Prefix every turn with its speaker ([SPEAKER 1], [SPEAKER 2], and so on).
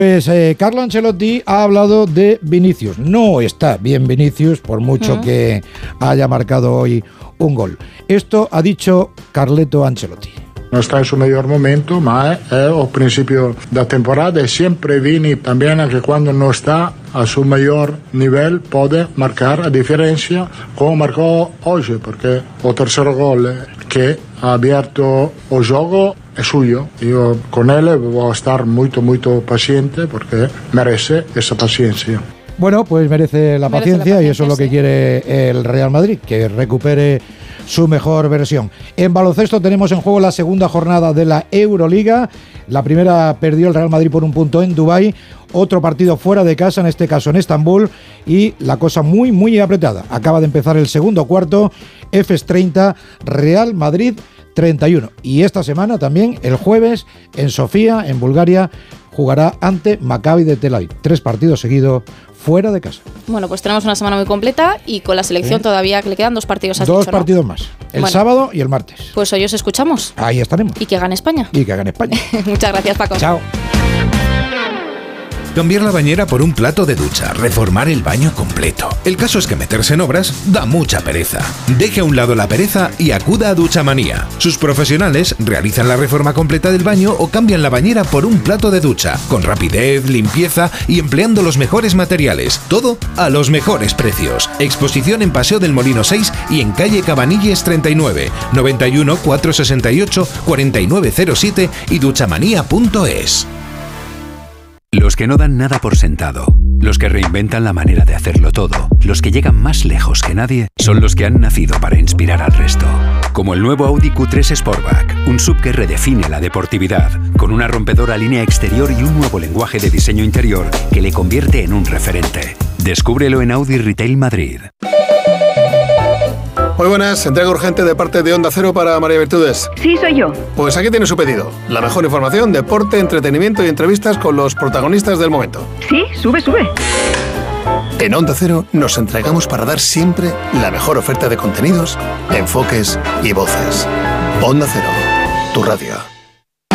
[SPEAKER 1] Pues Carlo Ancelotti ha hablado de Vinicius. No está bien Vinicius, por mucho que haya marcado hoy un gol. Esto ha dicho Carleto Ancelotti.
[SPEAKER 2] No está en su mejor momento, ma è al principio da temporada e sempre Vini también, anche quando no está a su mejor nivel, puede marcar a diferencia como marcó hoy, porque el tercer gol que ha abierto el juego è suyo. Io con él voy a estar molto paciente porque merece esa paciencia.
[SPEAKER 1] Bueno, pues merece la paciencia y eso es lo que quiere el Real Madrid, que recupere su mejor versión. En baloncesto tenemos en juego la segunda jornada de la Euroliga. La primera perdió el Real Madrid por 1 punto en Dubái. Otro partido fuera de casa, en este caso en Estambul, y la cosa muy apretada. Acaba de empezar el segundo cuarto. Efes 30, Real Madrid 31. Y esta semana también, el jueves, en Sofía, en Bulgaria, jugará ante Maccabi de Tel Aviv. 3 partidos seguidos fuera de casa.
[SPEAKER 3] Bueno, pues tenemos una semana muy completa y con la selección todavía que le quedan 2 partidos.
[SPEAKER 1] Dos partidos más, el sábado y el martes.
[SPEAKER 3] Pues hoy os escuchamos.
[SPEAKER 1] Ahí estaremos.
[SPEAKER 3] Y que gane España. Muchas gracias, Paco.
[SPEAKER 1] Chao.
[SPEAKER 4] Cambiar la bañera por un plato de ducha, reformar el baño completo. El caso es que meterse en obras da mucha pereza. Deje a un lado la pereza y acuda a Duchamanía. Sus profesionales realizan la reforma completa del baño o cambian la bañera por un plato de ducha, con rapidez, limpieza y empleando los mejores materiales. Todo a los mejores precios. Exposición en Paseo del Molino 6 y en calle Cabanilles 39, 91 468 4907 y duchamanía.es.
[SPEAKER 5] Los que no dan nada por sentado, los que reinventan la manera de hacerlo todo, los que llegan más lejos que nadie, son los que han nacido para inspirar al resto. Como el nuevo Audi Q3 Sportback, un SUV que redefine la deportividad, con una rompedora línea exterior y un nuevo lenguaje de diseño interior que le convierte en un referente. Descúbrelo en Audi Retail Madrid.
[SPEAKER 6] Muy buenas, entrega urgente de parte de Onda Cero para María Virtudes.
[SPEAKER 7] Sí, soy yo.
[SPEAKER 6] Pues aquí tiene su pedido. La mejor información, deporte, entretenimiento y entrevistas con los protagonistas del momento.
[SPEAKER 7] Sí, sube.
[SPEAKER 6] En Onda Cero nos entregamos para dar siempre la mejor oferta de contenidos, enfoques y voces. Onda Cero, tu radio.